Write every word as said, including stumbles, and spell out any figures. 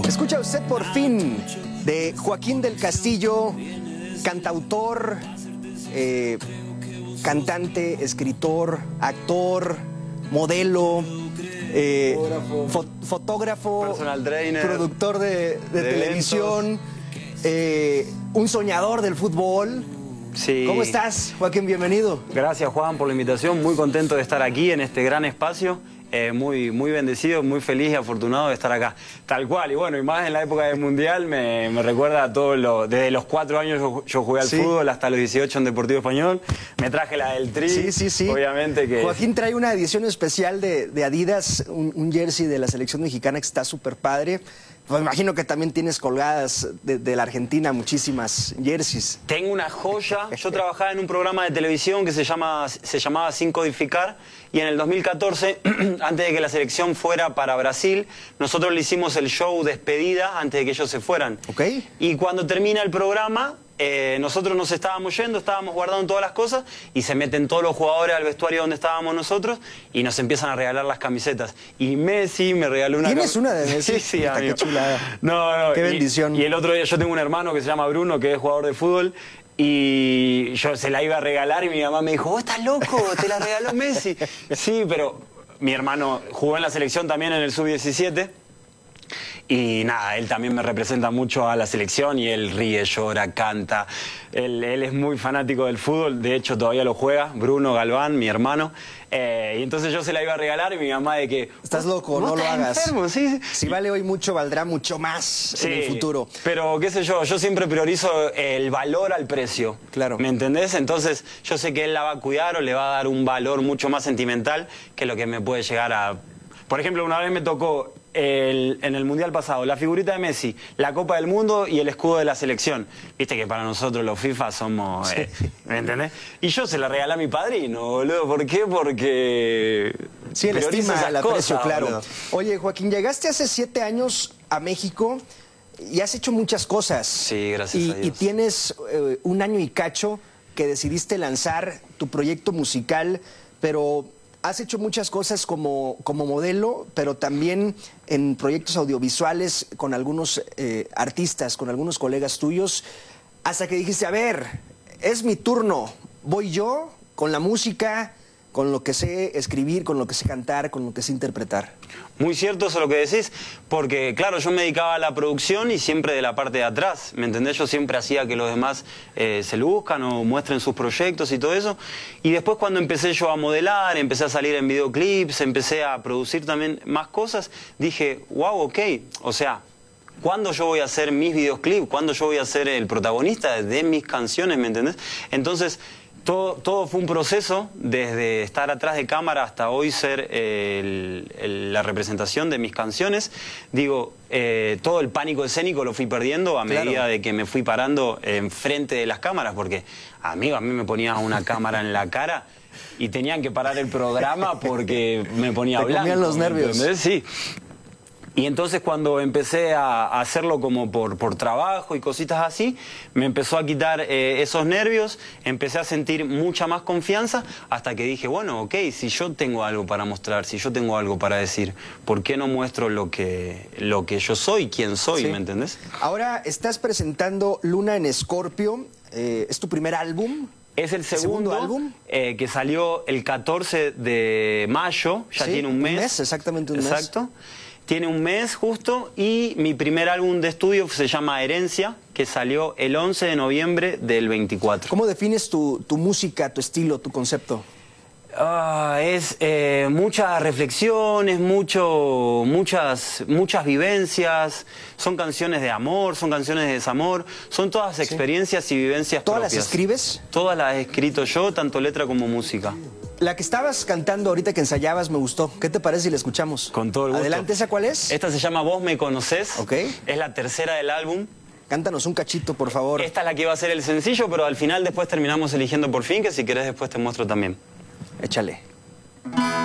Escucha usted Por fin, de Joaquín del Castillo, cantautor, eh, cantante, escritor, actor, modelo, eh, fotógrafo, fo fotógrafo personal trainer, productor de, de, de televisión, eh, un soñador del fútbol. Sí. ¿Cómo estás, Joaquín? Bienvenido. Gracias, Juan, por la invitación. Muy contento de estar aquí en este gran espacio. Eh, muy, muy bendecido, muy feliz y afortunado de estar acá. Tal cual, y bueno, y más en la época del Mundial, me, me recuerda a todo lo... Desde los cuatro años yo, yo jugué al sí. fútbol hasta los dieciocho en Deportivo Español. Me traje la del Tri. Sí, sí, sí. Obviamente que... Joaquín trae una edición especial de, de Adidas, un, un jersey de la selección mexicana que está súper padre. Pues me imagino que también tienes colgadas de, de la Argentina muchísimas jerseys. Tengo una joya. Yo trabajaba en un programa de televisión que se, llama, se llamaba Sin Codificar, y en el dos mil catorce, antes de que la selección fuera para Brasil, nosotros le hicimos el show despedida antes de que ellos se fueran. Okay. Y cuando termina el programa, eh, nosotros nos estábamos yendo, estábamos guardando todas las cosas, y se meten todos los jugadores al vestuario donde estábamos nosotros y nos empiezan a regalar las camisetas. Y Messi me regaló una... ¿Tienes una de Messi? Sí, sí, amigo. Qué chulada. No, no. Qué y, bendición. Y el otro día yo tengo un hermano que se llama Bruno, que es jugador de fútbol, y yo se la iba a regalar y mi mamá me dijo, vos estás loco, te la regaló Messi. Sí, pero mi hermano jugó en la selección también en el sub diecisiete. Y nada, él también me representa mucho a la selección y él ríe, llora, canta. Él, él es muy fanático del fútbol, de hecho todavía lo juega, Bruno Galván, mi hermano. Eh, y entonces yo se la iba a regalar y mi mamá de que... Estás loco, no lo hagas. Enfermo, sí. Si vale hoy mucho, valdrá mucho más sí, en el futuro. Pero qué sé yo, yo siempre priorizo el valor al precio. Claro. ¿Me entendés? Entonces yo sé que él la va a cuidar o le va a dar un valor mucho más sentimental que lo que me puede llegar a... Por ejemplo, una vez me tocó... El, en el Mundial pasado, la figurita de Messi, la Copa del Mundo y el escudo de la selección. Viste que para nosotros los FIFA somos... Eh, ¿me entendés? Y yo se la regalé a mi padrino, boludo. ¿Por qué? Porque... Sí, el estima, el aprecio, claro. Boludo. Oye, Joaquín, llegaste hace siete años a México y has hecho muchas cosas. Sí, gracias y, a Dios. Y tienes eh, un año y cacho que decidiste lanzar tu proyecto musical, pero... Has hecho muchas cosas como, como modelo, pero también en proyectos audiovisuales con algunos eh, artistas, con algunos colegas tuyos, hasta que dijiste, a ver, es mi turno, voy yo con la música, con lo que sé escribir, con lo que sé cantar, con lo que sé interpretar. Muy cierto eso lo que decís, porque claro, yo me dedicaba a la producción y siempre de la parte de atrás, ¿me entendés? Yo siempre hacía que los demás eh, se luzcan o muestren sus proyectos y todo eso. Y después cuando empecé yo a modelar, empecé a salir en videoclips, empecé a producir también más cosas, dije, wow, ok, o sea... ¿Cuándo yo voy a hacer mis videoclips? ¿Cuándo yo voy a ser el protagonista de mis canciones? ¿Me entendés? Entonces, todo, todo fue un proceso, desde estar atrás de cámara hasta hoy ser el, el, la representación de mis canciones. Digo, eh, todo el pánico escénico lo fui perdiendo a medida claro. de que me fui parando enfrente de las cámaras, porque, amigo, a mí me ponían una cámara en la cara y tenían que parar el programa porque me ponía blanco. Te comían los nervios. ¿Entendés? Sí. Y entonces cuando empecé a hacerlo como por, por trabajo y cositas así, me empezó a quitar eh, esos nervios, empecé a sentir mucha más confianza, hasta que dije, bueno, ok, si yo tengo algo para mostrar, si yo tengo algo para decir, ¿por qué no muestro lo que, lo que yo soy, quién soy, sí. ¿me entendés? Ahora estás presentando Luna en Escorpio, eh, ¿es tu primer álbum? Es el segundo, ¿Segundo álbum? Eh, que salió el catorce de mayo, ya sí, tiene un mes. Un mes, exactamente un Exacto. mes. Tiene un mes justo, y mi primer álbum de estudio se llama Herencia, que salió el once de noviembre del veinticuatro. ¿Cómo defines tu, tu música, tu estilo, tu concepto? Uh, es eh, muchas reflexiones, mucho, muchas, muchas vivencias, son canciones de amor, son canciones de desamor, son todas experiencias sí. y vivencias ¿Todas propias. las escribes? Todas las he escrito yo, tanto letra como música. La que estabas cantando ahorita que ensayabas me gustó. ¿Qué te parece si la escuchamos? Con todo el gusto. Adelante, ¿esa cuál es? Esta se llama Vos me conocés. Ok. Es la tercera del álbum. Cántanos un cachito, por favor. Esta es la que iba a ser el sencillo, pero al final después terminamos eligiendo Por fin, que si querés después te muestro también. Échale.